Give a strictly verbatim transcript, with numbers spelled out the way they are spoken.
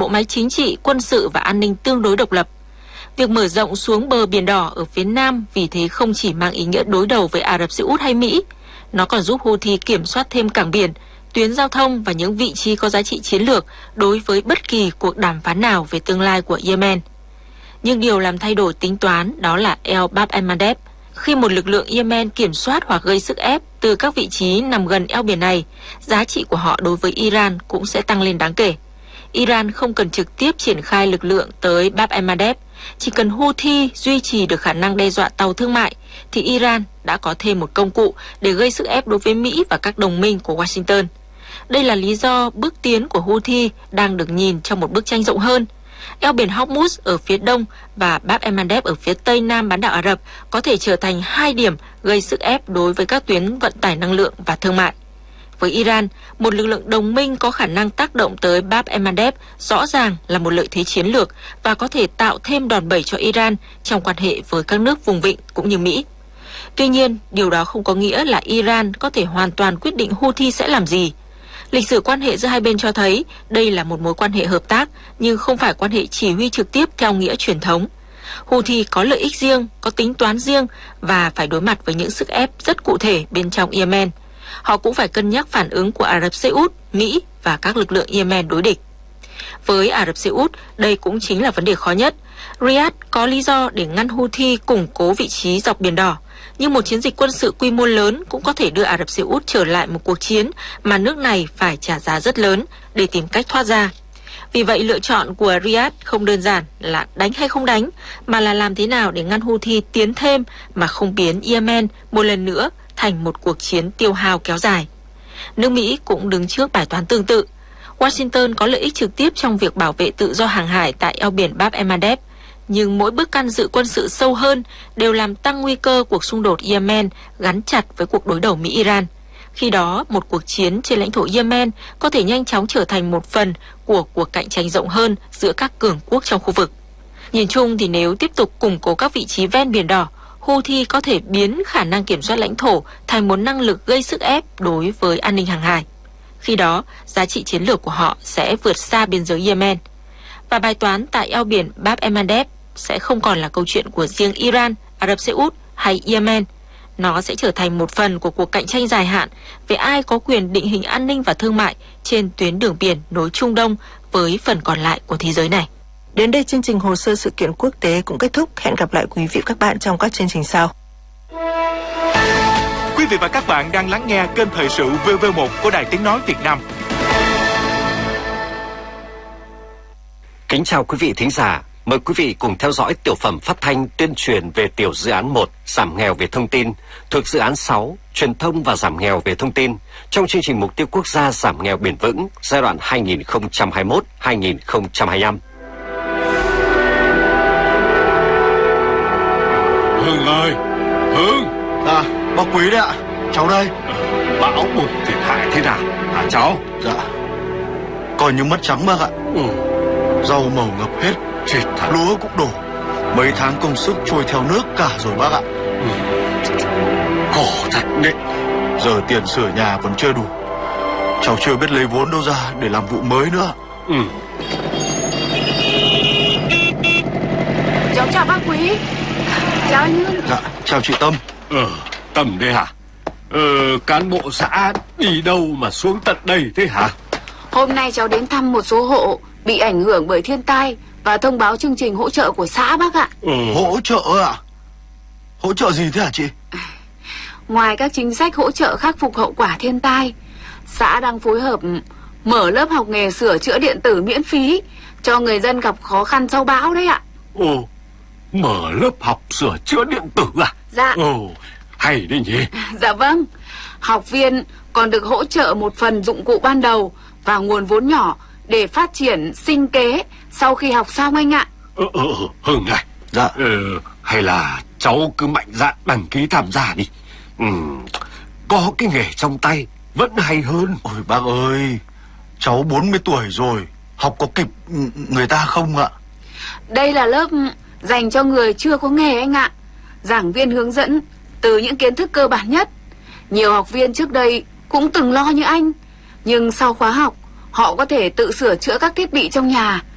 máy chính trị, quân sự và an ninh tương đối độc lập. Việc mở rộng xuống bờ Biển Đỏ ở phía Nam vì thế không chỉ mang ý nghĩa đối đầu với Ả Rập Xê Út hay Mỹ, nó còn giúp Houthi kiểm soát thêm cảng biển, tuyến giao thông và những vị trí có giá trị chiến lược đối với bất kỳ cuộc đàm phán nào về tương lai của Yemen. Nhưng điều làm thay đổi tính toán đó là El Bab el-Mandeb. Khi một lực lượng Yemen kiểm soát hoặc gây sức ép từ các vị trí nằm gần eo biển này, giá trị của họ đối với Iran cũng sẽ tăng lên đáng kể. Iran không cần trực tiếp triển khai lực lượng tới Bab el-Mandeb, chỉ cần Houthi duy trì được khả năng đe dọa tàu thương mại, thì Iran đã có thêm một công cụ để gây sức ép đối với Mỹ và các đồng minh của Washington. Đây là lý do bước tiến của Houthi đang được nhìn trong một bức tranh rộng hơn. Eo biển Hormuz ở phía đông và Bab el-Mandeb ở phía tây nam bán đảo Ả Rập có thể trở thành hai điểm gây sức ép đối với các tuyến vận tải năng lượng và thương mại. Với Iran, một lực lượng đồng minh có khả năng tác động tới Bab el-Mandeb rõ ràng là một lợi thế chiến lược và có thể tạo thêm đòn bẩy cho Iran trong quan hệ với các nước vùng vịnh cũng như Mỹ. Tuy nhiên, điều đó không có nghĩa là Iran có thể hoàn toàn quyết định Houthi sẽ làm gì. Lịch sử quan hệ giữa hai bên cho thấy đây là một mối quan hệ hợp tác, nhưng không phải quan hệ chỉ huy trực tiếp theo nghĩa truyền thống. Houthi có lợi ích riêng, có tính toán riêng và phải đối mặt với những sức ép rất cụ thể bên trong Yemen. Họ cũng phải cân nhắc phản ứng của Ả Rập Xê Út, Mỹ và các lực lượng Yemen đối địch. Với Ả Rập Xê Út, đây cũng chính là vấn đề khó nhất. Riyadh có lý do để ngăn Houthi củng cố vị trí dọc Biển Đỏ, nhưng một chiến dịch quân sự quy mô lớn cũng có thể đưa Ả Rập Xê Út trở lại một cuộc chiến mà nước này phải trả giá rất lớn để tìm cách thoát ra. Vì vậy, lựa chọn của Riyadh không đơn giản là đánh hay không đánh, mà là làm thế nào để ngăn Houthi tiến thêm mà không biến Yemen một lần nữa thành một cuộc chiến tiêu hao kéo dài. Nước Mỹ cũng đứng trước bài toán tương tự. Washington có lợi ích trực tiếp trong việc bảo vệ tự do hàng hải tại eo biển Bab el-Mandeb, nhưng mỗi bước can dự quân sự sâu hơn đều làm tăng nguy cơ cuộc xung đột Yemen gắn chặt với cuộc đối đầu Mỹ-Iran. Khi đó, một cuộc chiến trên lãnh thổ Yemen có thể nhanh chóng trở thành một phần của cuộc cạnh tranh rộng hơn giữa các cường quốc trong khu vực. Nhìn chung thì nếu tiếp tục củng cố các vị trí ven Biển Đỏ, Houthi có thể biến khả năng kiểm soát lãnh thổ thành một năng lực gây sức ép đối với an ninh hàng hải. Khi đó, giá trị chiến lược của họ sẽ vượt xa biên giới Yemen. Và bài toán tại eo biển Bab el-Mandeb sẽ không còn là câu chuyện của riêng Iran, Ả Rập Xê Út hay Yemen. Nó sẽ trở thành một phần của cuộc cạnh tranh dài hạn về ai có quyền định hình an ninh và thương mại trên tuyến đường biển nối Trung Đông với phần còn lại của thế giới này. Đến đây chương trình Hồ sơ sự kiện quốc tế cũng kết thúc. Hẹn gặp lại quý vị và các bạn trong các chương trình sau. Quý vị và các bạn đang lắng nghe kênh thời sự vê vê một của Đài Tiếng nói Việt Nam. Kính chào quý vị thính giả. Mời quý vị cùng theo dõi tiểu phẩm phát thanh tuyên truyền về tiểu dự án một giảm nghèo về thông tin thuộc dự án sáu truyền thông và giảm nghèo về thông tin trong chương trình mục tiêu quốc gia giảm nghèo bền vững giai đoạn hai nghìn không trăm hai mươi mốt đến hai nghìn không trăm hai mươi lăm. Hưng ơi, Hưng. À, bác Quý đấy ạ, cháu đây. ờ, Bão bùng thiệt hại thế nào hả cháu? Dạ, coi như mất trắng bác ạ. Ừ. Rau màu ngập hết, Chết thật. lúa cũng đổ. Mấy tháng công sức trôi theo nước cả rồi bác ạ. Ừ. Khổ thật đấy. Giờ tiền sửa nhà vẫn chưa đủ. Cháu chưa biết lấy vốn đâu ra để làm vụ mới nữa. Ừ. Cháu chào bác Quý. Chào anh Hưng. Dạ, chào chị Tâm. Ờ, Tâm đây hả? Ờ, cán bộ xã đi đâu mà xuống tận đây thế hả? Hôm nay cháu đến thăm một số hộ bị ảnh hưởng bởi thiên tai và thông báo chương trình hỗ trợ của xã bác ạ. Ừ. Hỗ trợ ạ? Hỗ trợ gì thế hả chị? Ngoài các chính sách hỗ trợ khắc phục hậu quả thiên tai, xã đang phối hợp mở lớp học nghề sửa chữa điện tử miễn phí cho người dân gặp khó khăn sau bão đấy ạ. Ồ, mở lớp học sửa chữa điện tử à? Dạ. Ồ, hay đấy nhỉ. Dạ vâng. Học viên còn được hỗ trợ một phần dụng cụ ban đầu và nguồn vốn nhỏ để phát triển sinh kế sau khi học xong anh ạ. Ờ, ờ, Hưng này. Dạ. Ờ, hay là cháu cứ mạnh dạn đăng ký tham gia đi. Ừ, có cái nghề trong tay vẫn hay hơn. Ôi bác ơi, cháu bốn mươi tuổi rồi, học có kịp người ta không ạ? Đây là lớp dành cho người chưa có nghề anh ạ. Giảng viên hướng dẫn từ những kiến thức cơ bản nhất. Nhiều học viên trước đây cũng từng lo như anh, nhưng sau khóa học họ có thể tự sửa chữa các thiết bị trong nhà